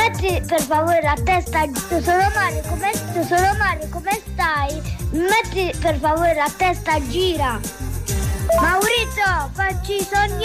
metti per favore la testa. Sono Mario, come stai? Metti per favore la testa gira. Maurizio, facci sognare.